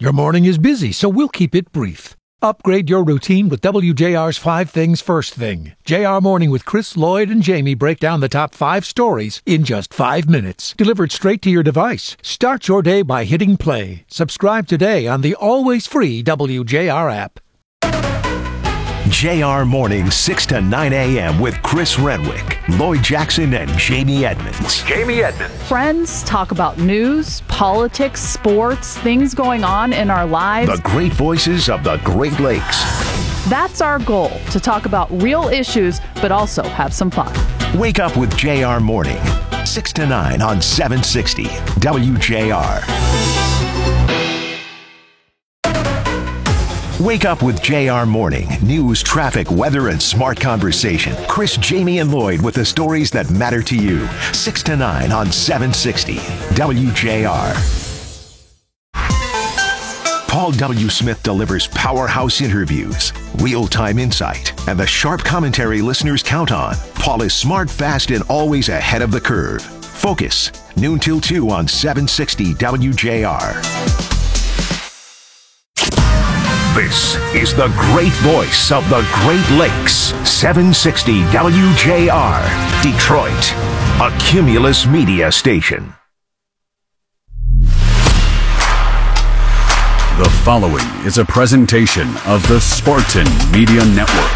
Your morning is busy, so we'll keep it brief. Upgrade your routine with WJR's 5 Things First Thing. JR Morning with Chris, Lloyd, and Jamie break down the top 5 stories in just 5 minutes. Delivered straight to your device. Start your day by hitting play. Subscribe today on the always free WJR app. JR Morning, 6 to 9 a.m. with Chris Renwick, Lloyd Jackson, and Jamie Edmonds. Friends talk about news, politics, sports, things going on in our lives. The great voices of the Great Lakes. That's our goal, to talk about real issues, but also have some fun. Wake up with JR Morning, 6 to 9 on 760 WJR. Wake up with JR Morning. News, traffic, weather, and smart conversation. Chris, Jamie, and Lloyd with the stories that matter to you. 6 to 9 on 760 WJR. Paul W. Smith delivers powerhouse interviews, real-time insight, and the sharp commentary listeners count on. Paul is smart, fast, and always ahead of the curve. Focus, noon till 2 on 760 WJR. This is the great voice of the Great Lakes, 760 WJR, Detroit, a Cumulus Media station. The following is a presentation of the Spartan Media Network.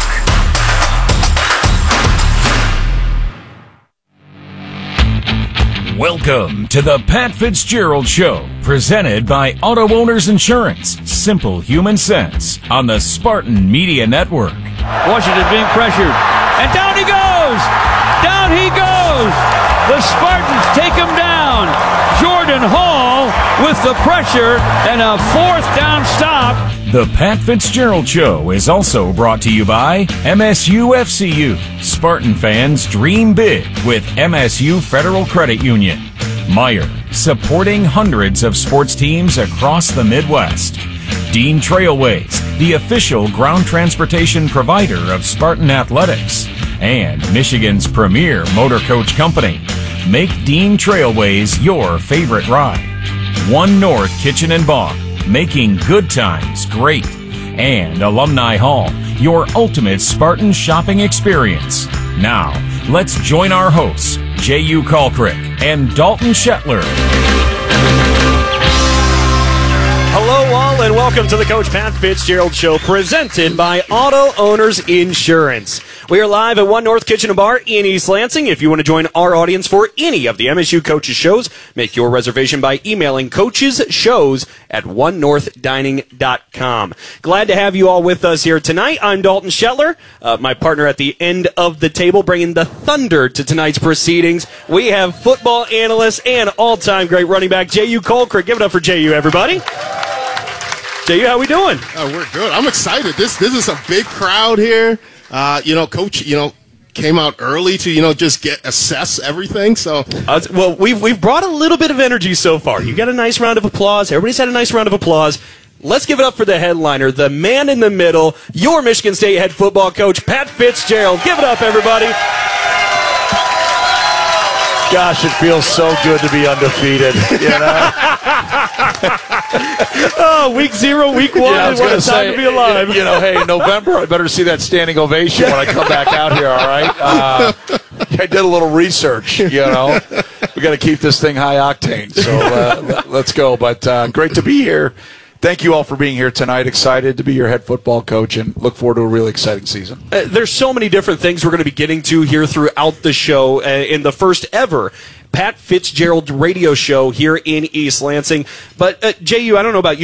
Welcome to the Pat Fitzgerald Show, presented by Auto Owners Insurance. Simple human sense on the Spartan Media Network. Washington being pressured, and down he goes! Down he goes! The Spartans take him down. Jordan Hall with the pressure and a 4th down stop. The Pat Fitzgerald Show is also brought to you by MSU FCU. Spartan fans dream big with MSU Federal Credit Union. Meyer, supporting hundreds of sports teams across the Midwest. Dean Trailways, the official ground transportation provider of Spartan Athletics. And Michigan's premier motor coach company. Make Dean Trailways your favorite ride. One North Kitchen and Bar, making good times great. And Alumni Hall, your ultimate Spartan shopping experience. Now, let's join our hosts, J.U. Kalkrick and Dalton Shetler. Hello all and welcome to the Coach Pat Fitzgerald Show, presented by Auto Owners Insurance. We are live at One North Kitchen and Bar in East Lansing. If you want to join our audience for any of the MSU Coaches shows, make your reservation by emailing coachesshows@onenorthdining.com. Glad to have you all with us here tonight. I'm Dalton Shetler, my partner at the end of the table, bringing the thunder to tonight's proceedings. We have football analyst and all-time great running back, J.U. Kalkrick. Give it up for J.U., everybody. J.U., how we doing? Oh, we're good. I'm excited. This is a big crowd here. Coach, came out early to, just assess everything. So, well, we've brought a little bit of energy so far. You got a nice round of applause. Everybody's had a nice round of applause. Let's give it up for the headliner, the man in the middle, your Michigan State head football coach, Pat Fitzgerald. Give it up, everybody. Gosh, it feels so good to be undefeated, Oh, week 0, week 1, what a time to be alive. Hey, November, I better see that standing ovation when I come back out here, all right? I did a little research, We got to keep this thing high octane, so let's go. But great to be here. Thank you all for being here tonight. Excited to be your head football coach and look forward to a really exciting season. There's so many different things we're going to be getting to here throughout the show in the first ever Pat Fitzgerald radio show here in East Lansing. But, J.U., I don't know about you.